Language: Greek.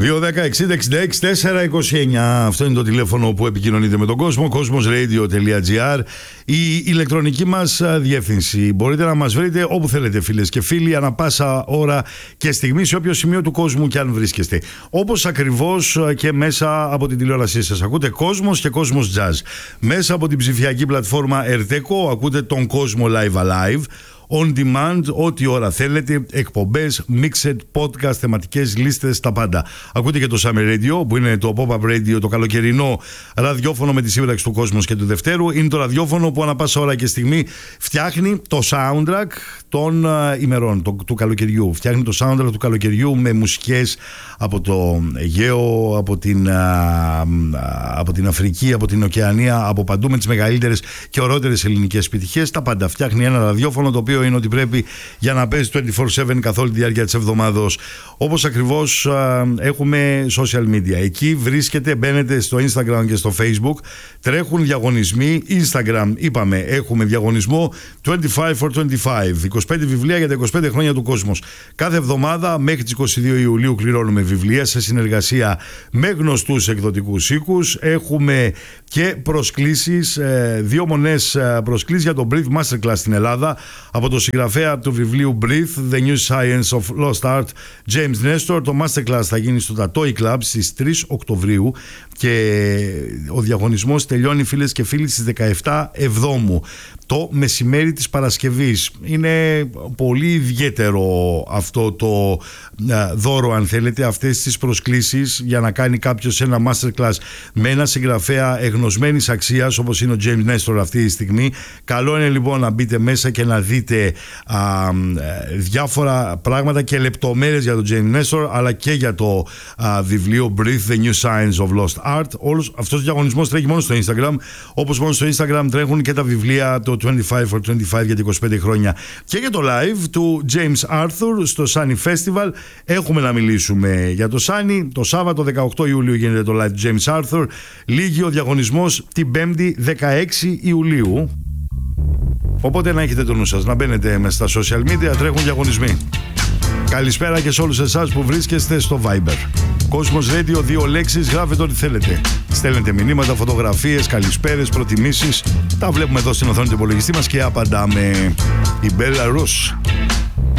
2-10-60-66-429. Αυτό είναι το τηλέφωνο που επικοινωνείτε με τον κόσμο. Cosmosradio.gr. Η ηλεκτρονική μας διεύθυνση. Μπορείτε να μας βρείτε όπου θέλετε, φίλες και φίλοι, ανά πάσα ώρα και στιγμή, σε όποιο σημείο του κόσμου και αν βρίσκεστε. Όπως ακριβώς και μέσα από την τηλεόρασή σας. Ακούτε Cosmos και Cosmos Jazz. Μέσα από την ψηφιακή πλατφόρμα Erteco ακούτε τον Cosmo Live Alive. On demand, ό,τι ώρα θέλετε, εκπομπές, mixed, podcast, θεματικές λίστες, τα πάντα. Ακούτε και το Summer Radio, που είναι το pop-up radio, το καλοκαιρινό ραδιόφωνο με τη σύμπραξη του Κόσμος και του Δευτέρου. Είναι το ραδιόφωνο που ανά πάσα ώρα και στιγμή φτιάχνει το soundtrack των ημερών, του καλοκαιριού. Φτιάχνει το soundtrack του καλοκαιριού με μουσικές από το Αιγαίο, από την Αφρική, από την Οκεανία, από παντού, με τις μεγαλύτερες και ωραίτερες ελληνικές επιτυχίες. Τα πάντα. Φτιάχνει ένα ραδιόφωνο το οποίο είναι ότι πρέπει για να παίζει 24/7 καθ' όλη τη διάρκεια της εβδομάδος. Όπως ακριβώς έχουμε social media. Εκεί βρίσκεται, μπαίνετε στο Instagram και στο Facebook. Τρέχουν διαγωνισμοί. Instagram, είπαμε, έχουμε διαγωνισμό 25 for 25. 25 βιβλία για τα 25 χρόνια του Κόσμος. Κάθε εβδομάδα μέχρι τις 22 Ιουλίου κληρώνουμε βιβλία σε συνεργασία με γνωστούς εκδοτικούς οίκους. Έχουμε και προσκλήσεις, 2 μονές προσκλήσεις για το Breathe Masterclass στην Ελλάδα από το συγγραφέα του βιβλίου Breathe, The New Science of Lost Art, James Nestor. Το Masterclass θα γίνει στο Tatoi Club στις 3 Οκτωβρίου και ο διαγωνισμός τελειώνει, φίλες και φίλοι, στις 17 Εβδόμου, το μεσημέρι της Παρασκευής. Είναι πολύ ιδιαίτερο αυτό το δώρο, αν θέλετε, αυτές τις προσκλήσεις για να κάνει κάποιος ένα masterclass με ένα συγγραφέα εγνωσμένης αξίας όπως είναι ο James Nestor αυτή τη στιγμή. Καλό είναι λοιπόν να μπείτε μέσα και να δείτε διάφορα πράγματα και λεπτομέρειες για τον James Nestor, αλλά και για το βιβλίο Breathe, The New Science of Lost Art. Όλος αυτός ο διαγωνισμός τρέχει μόνο στο Instagram, όπως μόνο στο Instagram τρέχουν και τα βιβλία, το 25 for 25 για τα 25 χρόνια και για το live του James Arthur στο Sunny Festival. Έχουμε να μιλήσουμε για το Sunny. Το Σάββατο 18 Ιουλίου γίνεται το live του James Arthur. Λύγει ο διαγωνισμός την 5η 16 Ιουλίου. Οπότε να έχετε το νου σας, να μπαίνετε μέσα στα social media, τρέχουν διαγωνισμοί. Καλησπέρα και σε όλους εσάς που βρίσκεστε στο Viber. Cosmos Radio, 2 λέξεις, γράφετε ό,τι θέλετε. Στέλνετε μηνύματα, φωτογραφίες, καλησπέρες, προτιμήσεις. Τα βλέπουμε εδώ στην οθόνη του υπολογιστή μας και απαντάμε. Η Belarus.